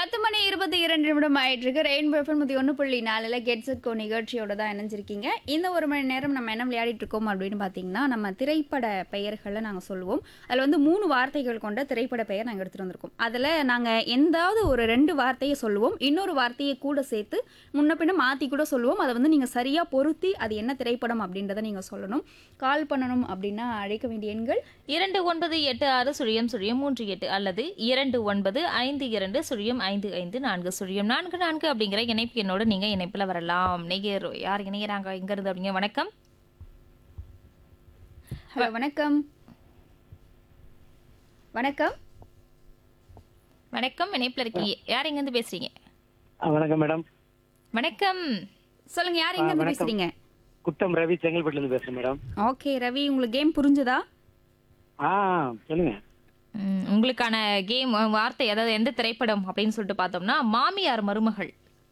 10:22 ஆயிட்டிருக்கு. Rainbow FM 101.4ல get set go நிகழ்ச்சியோட தான் இணைஞ்சிருக்கீங்க. இந்த 1 மணி நேரம் நம்ம என்ன விளையாடிட்டு இருக்கோம் அப்படின்னு பார்த்தீங்கன்னா, நம்ம திரைப்பட பெயர்கள நாங்க சொல்லுவோம். அதில வந்து 3 வார்த்தைகள் கொண்ட திரைப்பட பெயர் நாங்க எடுத்துட்டு வந்திருக்கோம். அதில நாங்க எந்தாவது ஒரு 2 வார்த்தைய சொல்லுவோம். இன்னொரு வார்த்தைய கூட சேர்த்து முன்ன பின்ன மாத்தி கூட சொல்லுவோம். அத வந்து நீங்க சரியா பொருத்தி அது என்ன திரைப்படம் அப்படின்றத நீங்க சொல்லணும். கால் பண்ணணும் அப்படின்னா அழைக்க வேண்டிய எண்கள் 2986 அல்லது 2952 அப்படிங்கிற இணைப்பு என்னோட நீங்க இணைப்புல வரலாம். யார் இணையறாங்க எங்க இருந்து அப்படிங்க? வணக்கம். ஹலோ வணக்கம். வணக்கம். வணக்கம், இணைப்புல இருக்கீங்க. யார் எங்க இருந்து பேசுறீங்க? வணக்கம் மேடம். வணக்கம். சொல்லுங்க, யார் எங்க இருந்து வணக்கம். பேசுறீங்க? குட்டம் ரவி செங்கல்பட்டுல இருந்து பேசுறேன் மேடம். ஓகே ரவி, உங்களுக்கு கேம் புரிஞ்சுதா? சொல்லுங்க. உங்களுக்கான கேம் வார்த்தை, அதாவது எந்த திரைப்படம் அப்படின்னு சொல்லிட்டு பார்த்தோம்னா, மாமியார் மருமகள்.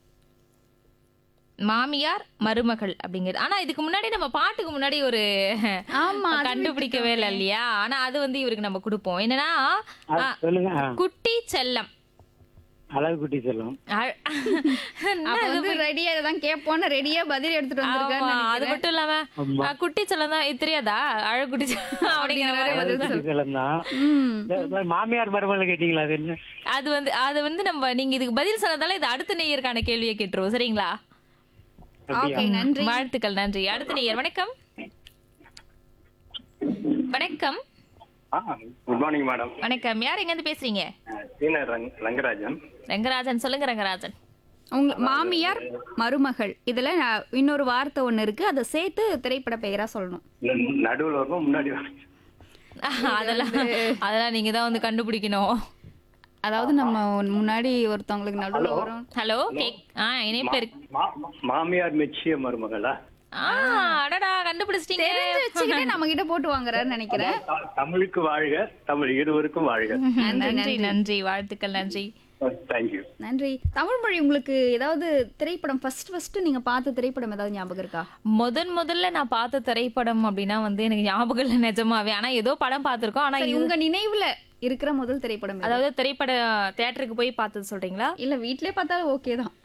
மாமியார் மருமகள் அப்படிங்கிறது. ஆனா இதுக்கு முன்னாடி நம்ம பாட்டுக்கு முன்னாடி ஒரு ஆமா, அது கண்டுபிடிக்கவே இல்லை இல்லையா? ஆனா அது வந்து இவருக்கு நம்ம கொடுப்போம். என்னன்னா சொல்லுங்க. குட்டி செல்லம். அழகு குட்டி செல்லம். அப்ப வந்து ரெடியா தான் கேட்போன்னு ரெடியா பதில் எடுத்துட்டு ஆமா, அது வந்திருக்காரு. மட்டும் இல்லாம குட்டி செல்லம் தான். இது தெரியாதா? அழகுட்டி செல்லம் அப்படிங்கிற மாதிரி அழகு பதில் குட்டி செல்லம் தான். மாமியார் மருமகள் கேட்டீங்களா? அது என்ன? அது வந்து நம்ம நீங்க இதுக்கு பதில் சொன்னதால இது அடுத்த நேயருக்கான கேள்வியை கேட்டுருவோம். சரிங்களா? ஓகே, நன்றி. வாழ்த்துக்கள், நன்றி. அடுத்த நேயர். வணக்கம். வணக்கம். Good morning madam. வணக்கம். யார் எங்க இருந்து பேசுறீங்க? சீனர் ரங்கராஜன். ரங்கராஜன், சொல்லுங்க ரங்கராஜன். உங்க மாமியார் மருமகள் இதுல இன்னொரு வார்த்தை ஒண்ணு இருக்கு, அதை சேர்த்து திரைப்பட பெயரா சொல்லணும். நடுவுல வரும், முன்னாடி வரும். அதெல்லாம் நீங்க தான் வந்து கண்டுபிடிக்கணும். அதாவது நம்ம முன்னாடி ஒருத்தவங்களுக்கு நடுவுல வரும். ஹலோ, இணைப்பு இருக்கு. மாமியார் மெச்சிய மருமகளா? அடடா, கண்டுபிடிச்சிட்டீங்க. தெரிஞ்சு வச்சுக்கிட்டே நம்ம கிட்ட போட்டு வாங்குறாருன்னு நினைக்கிறேன். தமிழுக்கு வாழ்க, தமிழ் இருவருக்கும் வாழ்க. நன்றி, நன்றி, வாழ்த்துக்கள், நன்றி. தேங்க்யூ. நன்றி. தமிழ் மொழி, உங்களுக்கு ஏதாவது திரைப்படம் ஃபர்ஸ்ட் நீங்க பார்த்த திரைப்படம் ஏதாவது ஞாபகம் இருக்கா? முதல்ல நான் பார்த்த திரைப்படம் அப்படின்னா வந்து எனக்கு ஞாபகம் இல்லை நிஜமாவே. ஆனா ஏதோ படம் பார்த்திருக்கோம். ஆனா சரி, உங்க நினைவுல இருக்கிற முதல் திரைப்படம் எது? அதாவது திரைப்பட தியேட்டருக்கு போய் பார்த்தது சொல்றீங்களா? இல்ல வீட்லயே பார்த்தாலும் ஓகே தான்.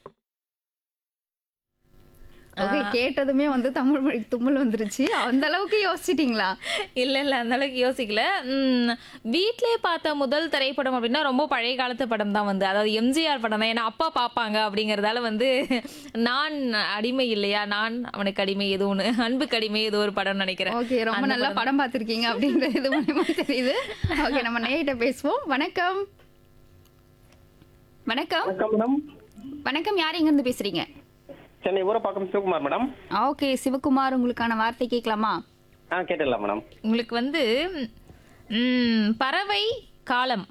ஓகே, கேட்டதுமே வந்து தமிழ் மொழி தும்மல் வந்துருச்சு. அந்த அளவுக்கு யோசிச்சிட்டீங்களா? இல்ல அந்த அளவுக்கு யோசிக்கல. வீட்லயே பார்த்த முதல் திரைப்படம் அப்படின்னா ரொம்ப பழைய காலத்து படம் தான் வந்து, அதாவது எம்ஜிஆர் படம் தான். ஏன்னா அப்பா பார்ப்பாங்க அப்படிங்கறதால வந்து நான் அடிமை இல்லையா, நான் அவனுக்கு அடிமை ஏதோ ஒண்ணு, அன்புக்கு அடிமை ஏதோ ஒரு படம் நினைக்கிறேன். ஓகே, ரொம்ப நல்லா படம் பார்த்திருக்கீங்க அப்படின்றது இது மூலமா தெரியுது. ஓகே, நம்ம நேயிட்ட பேசுவோம். வணக்கம். வணக்கம். மேடம். வணக்கம், யார் எங்க இருந்து பேசுறீங்க? சென்னை ஊரப்பாக்கம் சிவகுமார் மேடம். ஓகே சிவகுமார், உங்களுக்கான வார்த்தை கேட்கலாமா? கேட்டலாம் மேடம். உங்களுக்கு வந்து பறவை காலம்.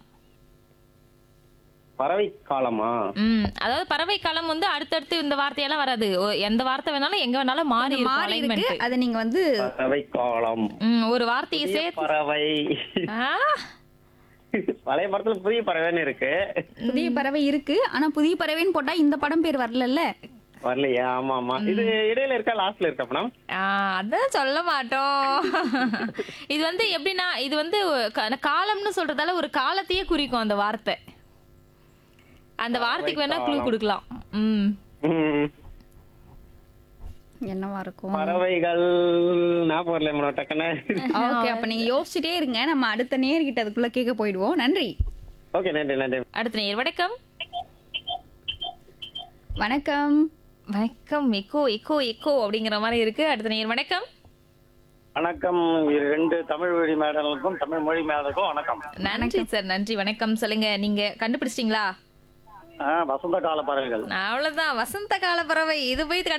பறவை காலமா? அதாவது பறவை காலம் வந்து அடுத்தடுத்து இந்த வார்த்தையெல்லாம் வராது. எந்த வார்த்தை வேணாலும் எங்க வேணாலும் மாறி இருக்கு. அது நீங்க வந்து பறவை காலம் ஒரு வார்த்தையை சேர்த்து பறவை. பழைய படத்துல புதிய பறவைன்னு இருக்கு. புதிய பறவை இருக்கு, ஆனா புதிய பறவைன்னு போட்டா இந்த படம் பேர் வரல. வரலையா? ஆமா ஆமா. இது இடையில இருக்கா, லாஸ்ட்ல இருக்கா மேடம்? அதான் சொல்ல மாட்டோம். இது வந்து எப்படின்னா, இது வந்து காலம்னு சொல்றதால ஒரு காலத்தையே குறிக்கும் அந்த வார்த்தை. அந்த வார்த்தைக்கு வேணா க்ளூ கொடுக்கலாம். என்னவா இருக்கும்? பறவைகள் ஞாபகம் வரல மேடம் டக்குன்னு. ஓகே, அப்ப நீங்க யோசிச்சுட்டே இருங்க, நம்ம அடுத்த நேர்கிட்ட அதுக்குள்ள கேட்க போயிடுவோம். நன்றி. ஓகே, நன்றி நன்றி. அடுத்த நேர். வணக்கம். வணக்கம். வணக்கம். எக்கோ எக்கோ எக்கோ அப்படிங்கிற மாதிரி இருக்கு. அடுத்த நேர். வணக்கம். வணக்கம். 2 தமிழ் மொழி மேடலுக்கும் தமிழ் மொழி மேடலுக்கும் வணக்கம். நன்றி சார், நன்றி. வணக்கம். சொல்லுங்க, நீங்க கண்டுபிடிச்சிட்டீங்களா? வசந்த கால பறவைகள். அவ்வளவுதான், வசந்த கால பறவை. இது போய்